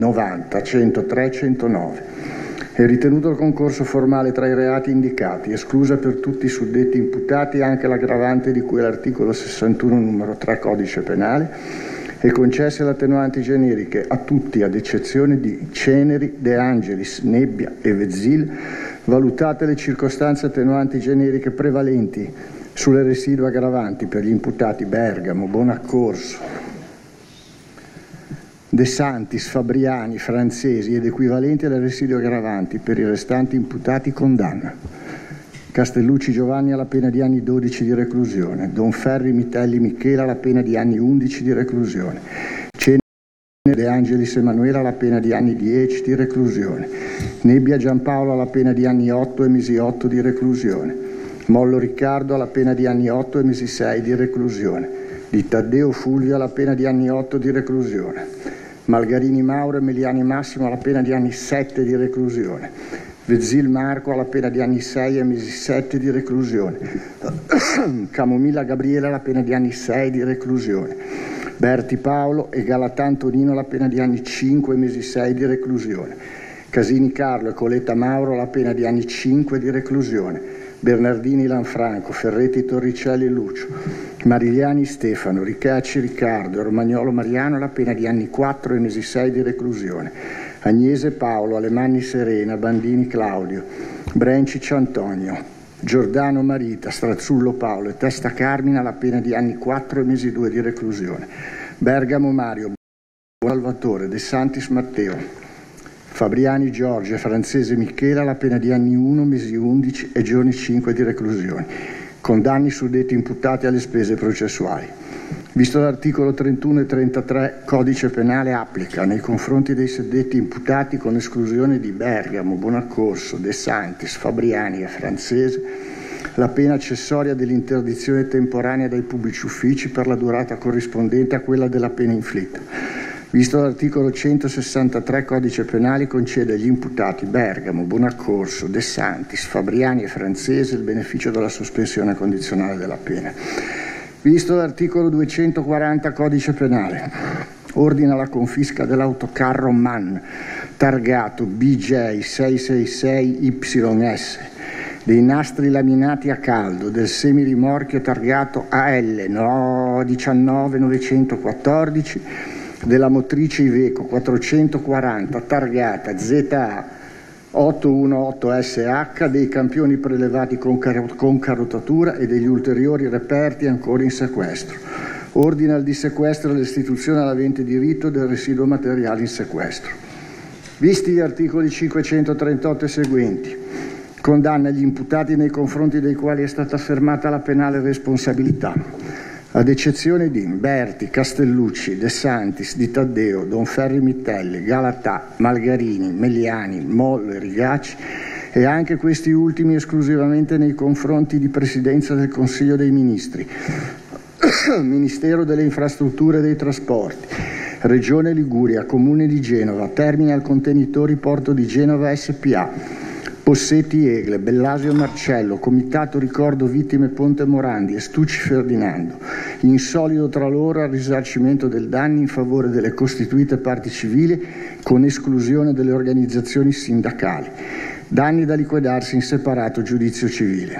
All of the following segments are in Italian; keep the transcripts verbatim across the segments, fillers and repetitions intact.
novanta, centotré, centonove. È ritenuto il concorso formale tra i reati indicati, esclusa per tutti i suddetti imputati anche l'aggravante di cui all'articolo sessantuno numero tre Codice Penale, e concesse le attenuanti generiche a tutti, ad eccezione di Ceneri, De Angelis, Nebbia e Vezzil, valutate le circostanze attenuanti generiche prevalenti sulle residue aggravanti per gli imputati Bergamo, Bonaccorso, De Santis, Fabriani, Franzesi ed equivalenti alle residue aggravanti per i restanti imputati, condanna. Castellucci Giovanni alla pena di anni dodici di reclusione, Donferri Mitelli Michela alla pena di anni undici di reclusione, Cenere De Angelis Emanuela alla pena di anni dieci di reclusione, Nebbia Giampaolo alla pena di anni otto e mesi otto di reclusione, Mollo Riccardo alla pena di anni otto e mesi sei di reclusione, Di Taddeo Fulvio alla pena di anni otto di reclusione, Malgarini Mauro e Meliani Massimo alla pena di anni sette di reclusione, Vezzil Marco alla pena di anni sei e mesi sette di reclusione, Camomilla Gabriele alla pena di anni sei di reclusione, Berti Paolo e Galatà Antonino alla pena di anni cinque e mesi sei di reclusione, Casini Carlo e Coletta Mauro alla pena di anni cinque di reclusione, Bernardini Lanfranco, Ferretti Torricelli Lucio, Marigliani Stefano, Ricacci Riccardo e Romagnolo Mariano alla pena di anni quattro e mesi sei di reclusione, Agnese Paolo, Alemanni Serena, Bandini Claudio, Brencic Antonio, Giordano Marita, Strazzullo Paolo e Testa Carmina alla pena di anni quattro e mesi due di reclusione, Bergamo Mario, Salvatore, De Santis Matteo, Fabriani Giorgio e Franzese Michela alla pena di anni uno, mesi undici e giorni cinque di reclusione, condanni suddetti imputati alle spese processuali. Visto l'articolo trentuno e trentatré Codice Penale, applica nei confronti dei suddetti imputati, con esclusione di Bergamo, Bonaccorso, De Santis, Fabriani e Franzese, la pena accessoria dell'interdizione temporanea dai pubblici uffici per la durata corrispondente a quella della pena inflitta. Visto l'articolo centosessantatré Codice Penale, concede agli imputati Bergamo, Bonaccorso, De Santis, Fabriani e Franzese il beneficio della sospensione condizionale della pena. Visto l'articolo duecentoquaranta Codice Penale, ordina la confisca dell'autocarro MAN targato B J sei sei sei Y S, dei nastri laminati a caldo, del semirimorchio targato A L no diciannove novecentoquattordici, della motrice Iveco quattrocentoquaranta targata Z A ottocentoquarantotto S H, dei campioni prelevati con, car- con carotatura e degli ulteriori reperti ancora in sequestro. Ordina il dissequestro e l'istituzione all'avente diritto del residuo materiale in sequestro. Visti gli articoli cinquecentotrentotto e seguenti, condanna gli imputati nei confronti dei quali è stata affermata la penale responsabilità, ad eccezione di Berti, Castellucci, De Santis, Di Taddeo, Donferri Mitelli, Galatà, Malgarini, Meliani, Mollo e Rigacci, e anche questi ultimi esclusivamente nei confronti di Presidenza del Consiglio dei Ministri, Ministero delle Infrastrutture e dei Trasporti, Regione Liguria, Comune di Genova, Terminal Contenitori Porto di Genova S P A, Possetti Egle, Bellasio Marcello, Comitato Ricordo Vittime Ponte Morandi e Stucci Ferdinando, in solido tra loro al risarcimento del danno in favore delle costituite parti civili, con esclusione delle organizzazioni sindacali. Danni da liquidarsi in separato giudizio civile.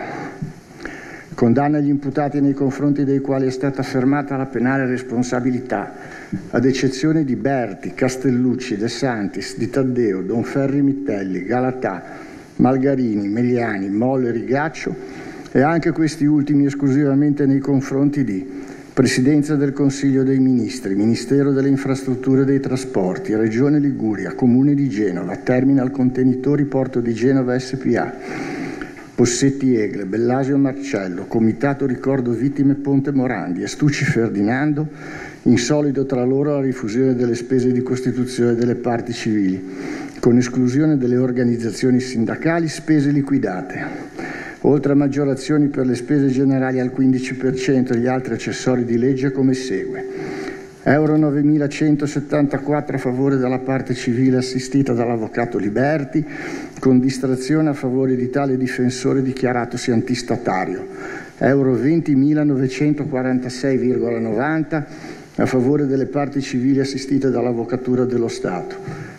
Condanna gli imputati nei confronti dei quali è stata affermata la penale responsabilità, ad eccezione di Berti, Castellucci, De Santis, Di Taddeo, Donferri Mitelli, Galatà, Malgarini, Meliani, Mollo e Rigaccio, e anche questi ultimi esclusivamente nei confronti di Presidenza del Consiglio dei Ministri, Ministero delle Infrastrutture e dei Trasporti, Regione Liguria, Comune di Genova, Terminal Contenitori Porto di Genova S P A, Possetti Egle, Bellasio Marcello, Comitato Ricordo Vittime Ponte Morandi e Stucci Ferdinando, in solido tra loro la rifusione delle spese di costituzione delle parti civili, con esclusione delle organizzazioni sindacali, spese liquidate, oltre a maggiorazioni per le spese generali al quindici per cento e gli altri accessori di legge come segue. Euro novemilacentosettantaquattro a favore della parte civile assistita dall'avvocato Liberti, con distrazione a favore di tale difensore dichiaratosi antistatario. Euro ventimilanovecentokwarantasei virgola novanta a favore delle parti civili assistite dall'Avvocatura dello Stato.